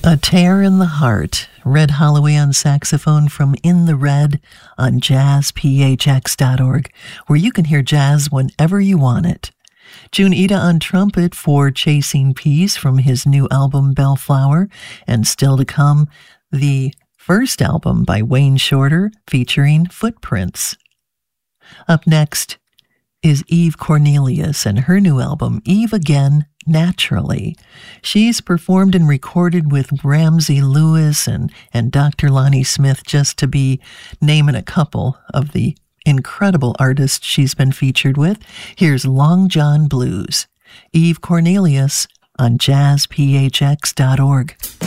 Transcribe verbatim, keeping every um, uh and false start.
A Tear in the Heart, Red Holloway on saxophone from In the Red on jazz p h x dot org, where you can hear jazz whenever you want it. Jun Ida on trumpet for Chasing Peace from his new album Bellflower, and still to come, the first album by Wayne Shorter featuring Footprints. Up next is Eve Cornelius and her new album, Eve Again, Naturally. She's performed and recorded with Ramsey Lewis and, and Doctor Lonnie Smith, just to be naming a couple of the incredible artists she's been featured with. Here's Long John Blues. Eve Cornelius on jazz p h x dot org.